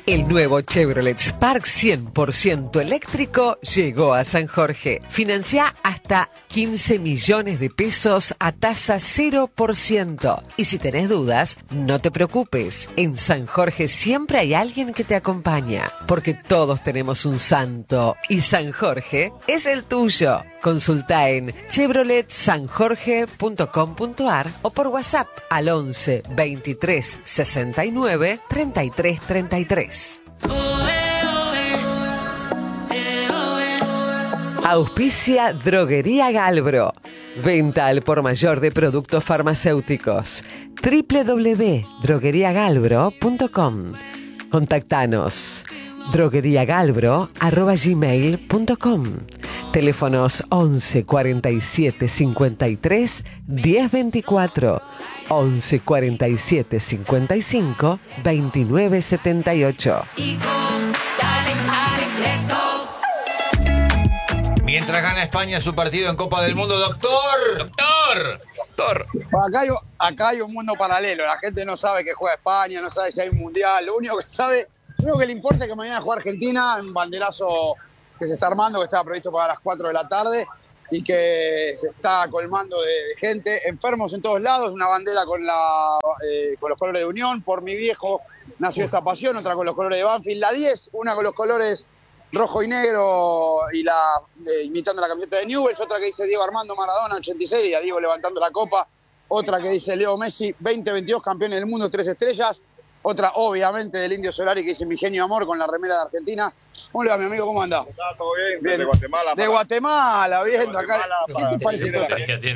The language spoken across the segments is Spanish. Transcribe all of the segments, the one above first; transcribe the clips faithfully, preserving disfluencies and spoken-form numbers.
El nuevo Chevrolet Spark cien por ciento eléctrico llegó a San Jorge. Financia hasta quince millones de pesos a tasa cero por ciento. Y si tenés dudas, no te preocupes. En San Jorge siempre hay alguien que te acompaña. Porque todos tenemos un santo. Y San Jorge es el tuyo. Consulta en chevrolet san jorge punto com punto a r o por WhatsApp al once veintitrés sesenta y nueve treinta y tres treinta y tres. Auspicia Droguería Galbro. Venta al por mayor de productos farmacéuticos. doble u doble u doble u punto droguería galbro punto com. Contactanos. droguería galbro arroba gmail punto com. Teléfonos once cuarenta y siete cincuenta y tres diez veinticuatro, once cuarenta y siete cincuenta y cinco veintinueve setenta y ocho. Mientras gana España su partido en Copa del Mundo, doctor. Doctor. Doctor. Acá hay, acá hay un mundo paralelo. La gente no sabe que juega España, no sabe si hay un mundial. Lo único que sabe, lo único que le importa es que mañana juega Argentina en banderazo que se está armando, que estaba previsto para las cuatro de la tarde y que se está colmando de, de gente, enfermos en todos lados, una bandera con, la, eh, con los colores de Unión, por mi viejo nació esta pasión, otra con los colores de Banfield, la diez, una con los colores rojo y negro y la eh, imitando la camiseta de Newell's, otra que dice Diego Armando Maradona, ochenta y seis, y a Diego levantando la copa, otra que dice Leo Messi, veinte veintidós, campeón del mundo, tres estrellas, otra obviamente del Indio Solari que dice Mi Genio Amor con la remera de Argentina. ¿Cómo le va, mi amigo? ¿Cómo anda? Está todo bien, bien. De Guatemala. De Guatemala, viendo de Guatemala, acá. ¿Qué te parece todo?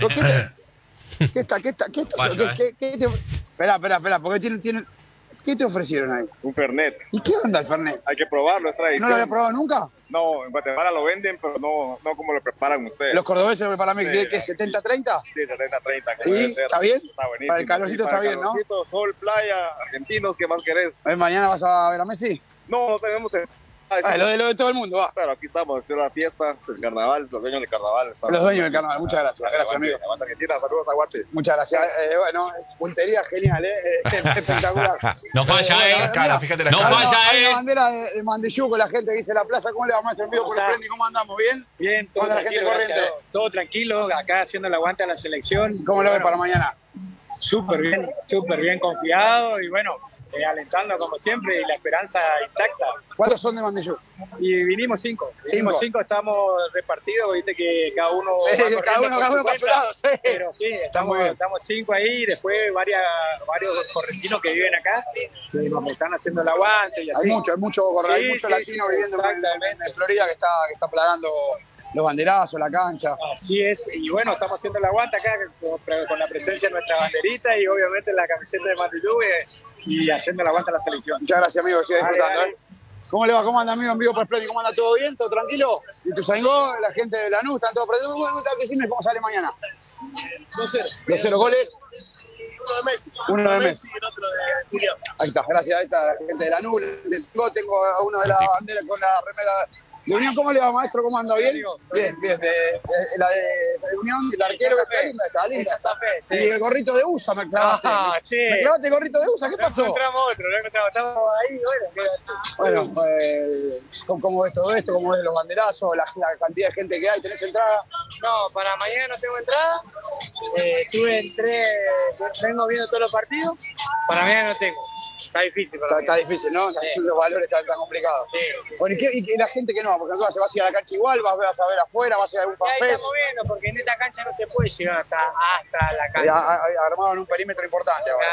¿Qué, ¿Qué está? ¿Qué está? ¿Qué está? Vaya, ¿Qué, eh. qué, qué te... Espera, espera, espera, porque tienen, tienen... ¿Qué te ofrecieron ahí? Un Fernet. ¿Y qué onda el Fernet? Hay que probarlo, es tradición. ¿No lo había probado nunca? No, en Guatemala lo venden, pero no, no como lo preparan ustedes. Los cordobeses lo preparan bien, Sí. ¿qué es? ¿setenta treinta? Sí, setenta treinta. ¿Sí? ¿Está bien? Está buenísimo. Para el calorcito Sí, para está el bien, ¿no? calorcito, sol, playa, argentinos, ¿qué más querés? ¿Eh, ¿Mañana vas a ver a Messi? No, no tenemos... El... Ah, lo de, lo de todo el mundo, va. Pero aquí estamos, después de la fiesta, el carnaval, los dueños del carnaval. Estamos... Los dueños del carnaval, muchas gracias. Gracias, Aguante, amigo. aguante Argentina, saludos, aguante. Muchas gracias. Eh, bueno, puntería genial, ¿eh? Espectacular. No falla, Eh, eh. bueno, Cara, mira, fíjate la no hay falla, una- hay eh. una bandera de, de Mandillú con la gente que dice la plaza. ¿Cómo le va, maestro? En vivo por el frente. ¿Cómo andamos? ¿Bien? Bien, todo ¿Cómo anda la gente tranquilo, gracias corriente? a Dios. Todo tranquilo, acá haciendo el aguante a la selección. ¿Cómo lo ve Bueno, para mañana? Súper bien, súper bien confiado y bueno, eh, alentando como siempre y la esperanza intacta. ¿Cuántos son de Mandillú? Y vinimos cinco, vinimos Cinco. cinco, estamos repartidos, viste que cada uno Sí, va cada corriendo uno, por cada su uno para su cuenta, lado, sí. pero sí, muy estamos, bien. estamos cinco ahí y después varias, varios correntinos que viven acá, que nos están haciendo el aguante y así. Hay mucho, hay mucho, hay Sí, mucho sí, latino sí, viviendo en, en- exactamente. en Florida que está, que está plagando los banderazos, la cancha. Así es, y bueno, estamos haciendo el aguante acá con, con la presencia de nuestra banderita y obviamente la camiseta de Mandillú eh, y haciendo el aguante a la selección. Muchas gracias, amigo, siga Dale, disfrutando. dale. ¿eh? ¿Cómo le va? ¿Cómo anda, amigo? En vivo por Splendid. ¿Cómo anda? ¿Todo bien? ¿Todo tranquilo? ¿Y tu Zaingó? La gente de Lanús, ¿están todos prendidos? ¿Cómo gusta decirme cómo sale mañana? dos cero. ¿Los cero goles? Uno de Messi. Uno de Messi. y el otro de Julián. Ahí está, gracias. Ahí está la gente de Lanús. De Zaingó, tengo a uno de la bandera con la remera de Unión. ¿Cómo le va, maestro? ¿Cómo anda? ¿Bien? Bien, bien. De, de- la de, de Unión, el arquero que está linda, está linda. Esa está fe. Y el gorrito de U S A me clavaste. Ah, che. ¿Me clavaste el gorrito de U S A? ¿Qué No pasó? encontramos otro, no encontramos, estamos ahí, bueno. queda- Bueno, eh, ¿cómo, ¿cómo ves todo esto? ¿Cómo ves los banderazos? La, la cantidad de gente que hay. ¿Tenés entrada? No, para mañana no tengo entrada. Eh, estuve en tres, vengo viendo todos los partidos. Para mañana no tengo. Está difícil para Está, mí. está difícil, ¿no? Sí. Los valores están tan complicados. Sí, sí, Bueno, ¿y, qué, y, y la gente que no? Porque acá se va a ir a la cancha igual, vas, vas a ver afuera, vas a ir a algún Ahí fanfest. estamos viendo, porque en esta cancha no se puede llegar hasta, hasta la Eh, cancha. a- a- Armaron un perímetro importante ahora.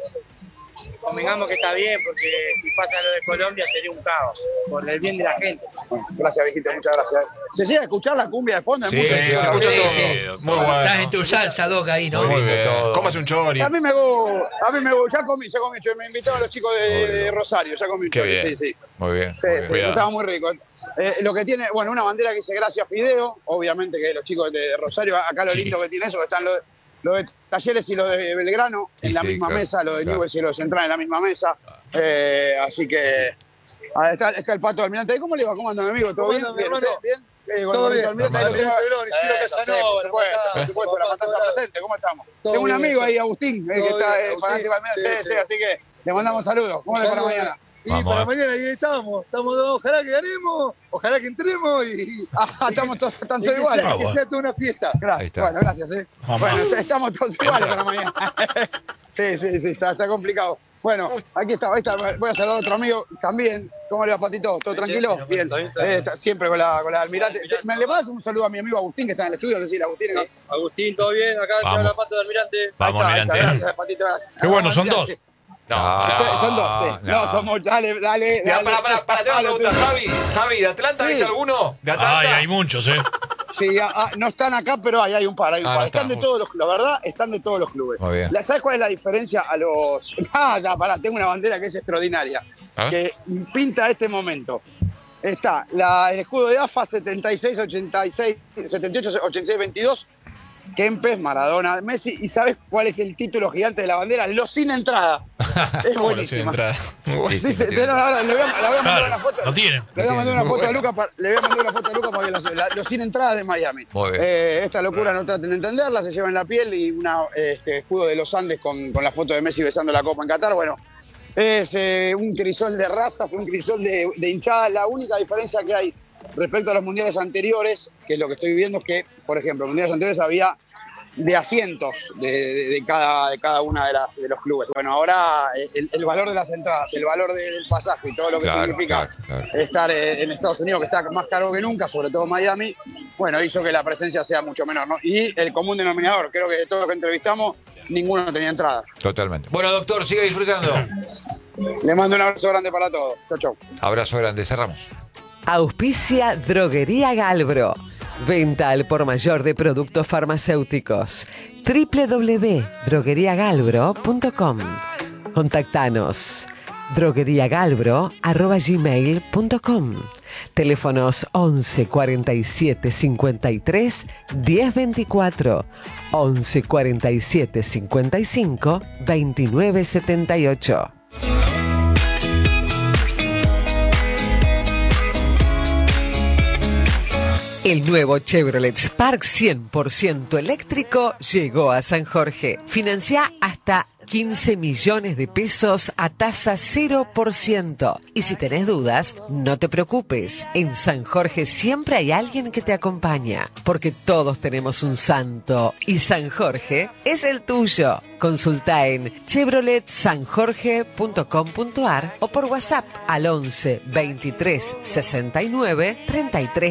Claro. Convengamos que está bien, porque si pasa lo de Colombia sería un caos, por el bien de la gente. Bueno, gracias, Vigita, muchas gracias. ¿Se llega a escuchar la cumbia de fondo? Sí, ¿Es se música? escucha Sí, todo. sí. Muy bueno. Estás en tu salsa, Doc, ahí, ¿no? Muy bien. Todo. Cómase un chori. A mí me gusta, a mí me gusta. Ya comí, ya comí. Yo me invitaron los chicos de, Muy de bien. Rosario, ya comí un Qué chori, bien. sí, sí. Muy bien. Sí, muy sí, bien. Cuidado. estaba muy rico. Eh, lo que tiene, bueno, una bandera que dice gracias Fideo, obviamente que los chicos de Rosario, acá lo Sí. lindo que tiene eso, que están los, los de Talleres y los de Belgrano en Y la sí, misma claro, mesa, los de claro. Newell's y los de Central en la misma mesa. Eh, así que ahí está, está el Pato Almirante. ¿Cómo le va? ¿Cómo anda, mi amigo? ¿Todo ¿Cómo bien? anda, mi ¿Bien? hermano? ¿Usted? ¿Bien? Eh, con Todo el bien. Almirante, ahí lo Adrián tengo. Perón, Isidro Eh, Casanova, sí, por la supuesto, matanza, por supuesto, la papá, matanza todo presente. ¿Cómo estamos? Todo Tengo un bien, amigo todo ahí, Agustín, eh, que Todo está bien, eh, Agustín. fanático del Almirante, Sí, sí, sí. así que le mandamos saludos. ¿Cómo le va para Saludos. mañana? Y Vamos. para mañana ahí estamos. estamos. Ojalá que ganemos, ojalá que entremos y, Ah, estamos todos, están y todos que, iguales. sea, que sea toda una fiesta. Ahí Gracias. está. Bueno, gracias, eh. Vamos. Bueno, est- estamos todos iguales para mañana. Sí, sí, sí, está, está complicado. Bueno, aquí está, ahí está, voy a saludar a otro amigo también. ¿Cómo le va, Patito? ¿Todo tranquilo? Bien. Eh, está siempre con la, con la Almirante. Te- ¿Me le mandas un saludo a mi amigo Agustín, que está en el estudio? Decir, Agustín. Ahí Agustín, ¿todo bien? Acá Vamos. queda la pata de Almirante. Vamos, está, ahí está, Almirante. gracias, Patito. Gracias. Qué bueno, son Almirante. dos. No, Sí, son dos, sí. No, no. somos. Dale, dale. Ya, dale. para, para, para, te hago una Dale, pregunta, tú. Javi. Javi, ¿de Atlanta Sí. viste alguno? ¿De Atlanta? Ay, hay muchos, ¿eh? Sí, ah, ah, no están acá, pero ahí hay un par, hay un Ah, par. no Están están, de muy- todos los, la verdad, están de todos los clubes. Muy bien. La- ¿Sabes cuál es la diferencia a los? Ah, ya, pará, tengo una bandera que es extraordinaria, A ver. que pinta este momento. Está la, el escudo de A F A setenta y seis ochenta y seis, setenta y ocho ochenta y seis veintidós, Kempes, Maradona, Messi. ¿Y sabes cuál es el título gigante de la bandera? Los sin entrada. Es ¿Cómo lo buenísima. entrada? Sí, sí, Dice, tiene- no, ahora le voy a, le voy a mandar Claro, una foto. lo tienen. Le voy a mandar una Muy foto a bueno. Luca, pa- le voy a mandar una foto a Luca para que los, la- los sin entradas de Miami. Muy bien. Eh, esta locura no traten de entenderla, se lleva en la piel y un este, escudo de los Andes con, con la foto de Messi besando la copa en Qatar. Bueno, es eh, un crisol de razas, un crisol de, de hinchadas. La única diferencia que hay respecto a los mundiales anteriores, que es lo que estoy viendo, es que, por ejemplo, en los mundiales anteriores había de asientos de, de- de cada, de cada una de, las, de los clubes. Bueno, ahora el, el valor de las entradas, el valor del pasaje y todo lo que Claro, significa claro, claro. estar eh, en Estados Unidos, que está más caro que nunca, sobre todo Miami, bueno, hizo que la presencia sea mucho menor, ¿no? Y el común denominador, creo que de todos los que entrevistamos, ninguno tenía entrada. Totalmente. Bueno, doctor, sigue disfrutando. Le mando un abrazo grande para todos. Chau, chau. Abrazo grande, cerramos. Auspicia Droguería Galbro. Venta al por mayor de productos farmacéuticos. doble u doble u doble u punto droguería galbro punto com. Contactanos. drogueriagalbro arroba gmail punto com. Teléfonos once cuarenta y siete cincuenta y tres diez veinticuatro, once cuarenta y siete cincuenta y cinco veintinueve setenta y ocho. El nuevo Chevrolet Spark cien por ciento eléctrico llegó a San Jorge. Financia hasta quince millones de pesos a tasa cero por ciento. Y si tenés dudas, no te preocupes. En San Jorge siempre hay alguien que te acompaña. Porque todos tenemos un santo. Y San Jorge es el tuyo. Consulta en chevrolet san jorge punto com punto ar o por WhatsApp al once veintitrés sesenta y nueve treinta y tres